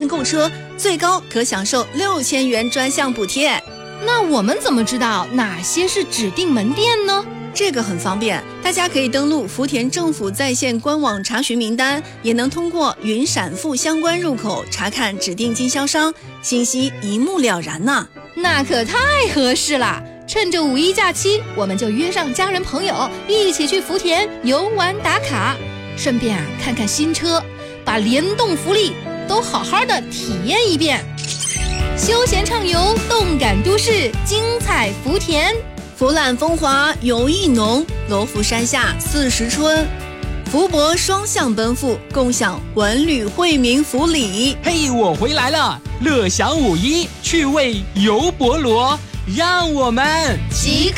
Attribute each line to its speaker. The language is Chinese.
Speaker 1: 购车，最高可享受6000元专项补贴。
Speaker 2: 那我们怎么知道哪些是指定门店呢？
Speaker 1: 这个很方便，大家可以登录福田政府在线官网查询名单，也能通过云闪付相关入口查看指定经销商，信息一目了然呢。
Speaker 2: 那可太合适了！趁着5·1假期，我们就约上家人朋友一起去福田游玩打卡，顺便看看新车，把联动福利都好好的体验一遍。休闲畅游，动感都市，精彩福田。
Speaker 1: 俯览风华游艺浓，罗浮山下40春，福博双向奔赴，共享文旅惠民福利。
Speaker 3: 嘿，我回来了！乐享5·1，趣味游博罗，让我们
Speaker 2: 即刻